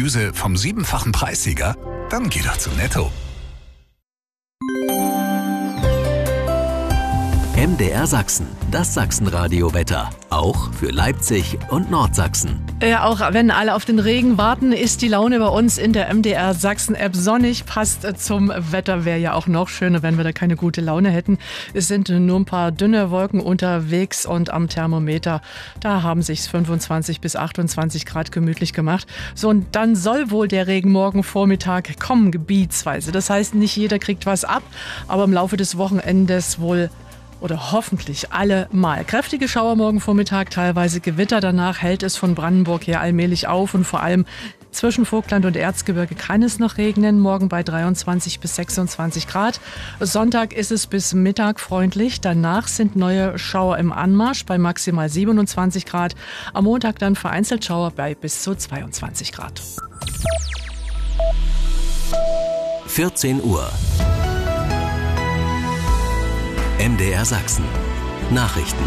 Gemüse vom 7-fachen Preissieger? Dann geh doch zu Netto. MDR Sachsen, das Sachsenradio-Wetter. Auch für Leipzig und Nordsachsen. Ja, auch wenn alle auf den Regen warten, ist die Laune bei uns in der MDR Sachsen-App sonnig. Passt zum Wetter, wäre ja auch noch schöner, wenn wir da keine gute Laune hätten. Es sind nur ein paar dünne Wolken unterwegs und am Thermometer, da haben sich's 25 bis 28 Grad gemütlich gemacht. So, und dann soll wohl der Regen morgen Vormittag kommen, gebietsweise. Das heißt, nicht jeder kriegt was ab, aber im Laufe des Wochenendes wohl oder hoffentlich alle mal. Kräftige Schauer morgen Vormittag, teilweise Gewitter. Danach hält es von Brandenburg her allmählich auf und vor allem zwischen Vogtland und Erzgebirge kann es noch regnen. Morgen bei 23 bis 26 Grad. Sonntag ist es bis Mittag freundlich. Danach sind neue Schauer im Anmarsch bei maximal 27 Grad. Am Montag dann vereinzelt Schauer bei bis zu 22 Grad. 14 Uhr. MDR Sachsen. Nachrichten.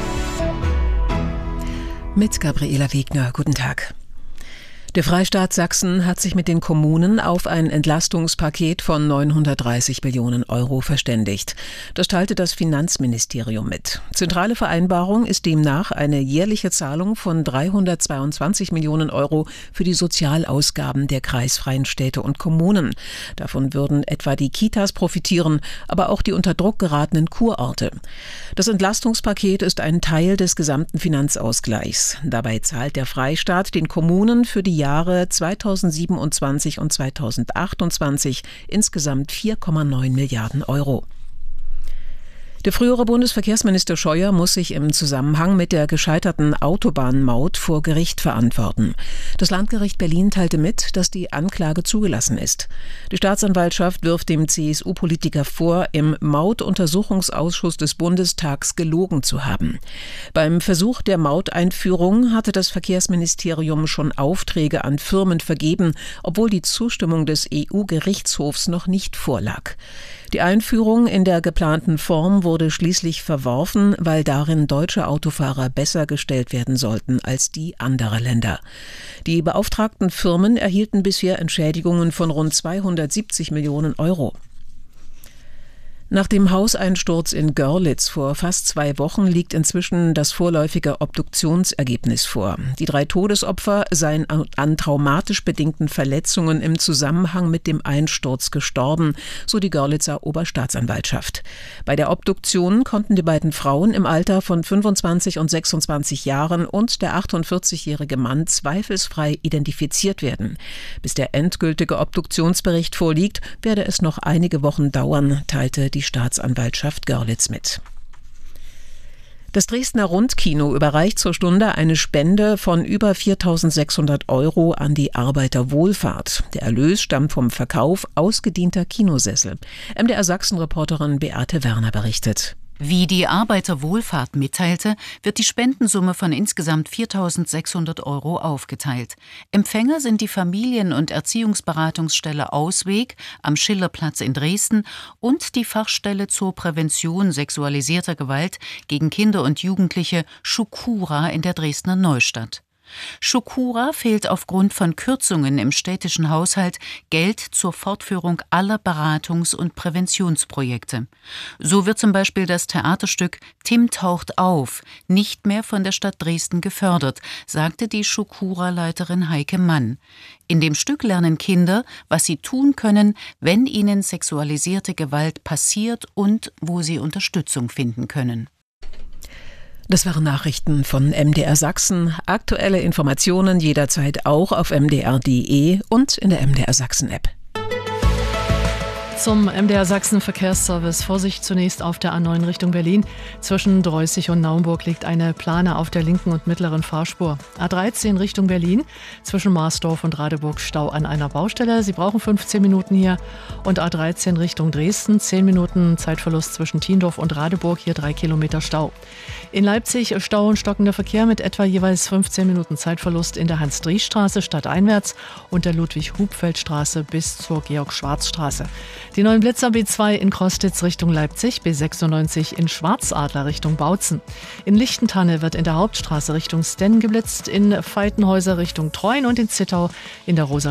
Mit Gabriela Wegner. Guten Tag. Der Freistaat Sachsen hat sich mit den Kommunen auf ein Entlastungspaket von 930 Millionen Euro verständigt. Das teilte das Finanzministerium mit. Zentrale Vereinbarung ist demnach eine jährliche Zahlung von 322 Millionen Euro für die Sozialausgaben der kreisfreien Städte und Kommunen. Davon würden etwa die Kitas profitieren, aber auch die unter Druck geratenen Kurorte. Das Entlastungspaket ist ein Teil des gesamten Finanzausgleichs. Dabei zahlt der Freistaat den Kommunen für die Jahre 2027 und 2028 insgesamt 4,9 Milliarden Euro. Der frühere Bundesverkehrsminister Scheuer muss sich im Zusammenhang mit der gescheiterten Autobahnmaut vor Gericht verantworten. Das Landgericht Berlin teilte mit, dass die Anklage zugelassen ist. Die Staatsanwaltschaft wirft dem CSU-Politiker vor, im Mautuntersuchungsausschuss des Bundestags gelogen zu haben. Beim Versuch der Mauteinführung hatte das Verkehrsministerium schon Aufträge an Firmen vergeben, obwohl die Zustimmung des EU-Gerichtshofs noch nicht vorlag. Die Einführung in der geplanten Form wurde schließlich verworfen, weil darin deutsche Autofahrer besser gestellt werden sollten als die anderer Länder. Die beauftragten Firmen erhielten bisher Entschädigungen von rund 270 Millionen Euro. Nach dem Hauseinsturz in Görlitz vor fast 2 Wochen liegt inzwischen das vorläufige Obduktionsergebnis vor. Die 3 Todesopfer seien an traumatisch bedingten Verletzungen im Zusammenhang mit dem Einsturz gestorben, so die Görlitzer Oberstaatsanwaltschaft. Bei der Obduktion konnten die beiden Frauen im Alter von 25 und 26 Jahren und der 48-jährige Mann zweifelsfrei identifiziert werden. Bis der endgültige Obduktionsbericht vorliegt, werde es noch einige Wochen dauern, teilte die Staatsanwaltschaft Görlitz mit. Das Dresdner Rundkino überreicht zur Stunde eine Spende von über 4.600 Euro an die Arbeiterwohlfahrt. Der Erlös stammt vom Verkauf ausgedienter Kinosessel. MDR Sachsen-Reporterin Beate Werner berichtet. Wie die Arbeiterwohlfahrt mitteilte, wird die Spendensumme von insgesamt 4.600 Euro aufgeteilt. Empfänger sind die Familien- und Erziehungsberatungsstelle Ausweg am Schillerplatz in Dresden und die Fachstelle zur Prävention sexualisierter Gewalt gegen Kinder und Jugendliche Shukura in der Dresdner Neustadt. Shukura fehlt aufgrund von Kürzungen im städtischen Haushalt Geld zur Fortführung aller Beratungs- und Präventionsprojekte. So wird zum Beispiel das Theaterstück Tim taucht auf nicht mehr von der Stadt Dresden gefördert, sagte die Shukura-Leiterin Heike Mann. In dem Stück lernen Kinder, was sie tun können, wenn ihnen sexualisierte Gewalt passiert und wo sie Unterstützung finden können. Das waren Nachrichten von MDR Sachsen. Aktuelle Informationen jederzeit auch auf mdr.de und in der MDR Sachsen-App. Zum MDR Sachsen Verkehrsservice. Vorsicht zunächst auf der A9 Richtung Berlin. Zwischen Dreußig und Naumburg liegt eine Plane auf der linken und mittleren Fahrspur. A13 Richtung Berlin. Zwischen Marsdorf und Radeburg Stau an einer Baustelle. Sie brauchen 15 Minuten hier. Und A13 Richtung Dresden. 10 Minuten Zeitverlust zwischen Tiendorf und Radeburg. Hier 3 Kilometer Stau. In Leipzig Stau und stockender Verkehr mit etwa jeweils 15 Minuten Zeitverlust in der Hans-Dries-Straße stadteinwärts und der Ludwig-Hupfeld-Straße bis zur Georg-Schwarz-Straße. Die neuen Blitzer B2 in Krostitz Richtung Leipzig, B96 in Schwarzadler Richtung Bautzen. In Lichtentanne wird in der Hauptstraße Richtung Stenn geblitzt, in Veitenhäuser Richtung Treuen und in Zittau in der Rosa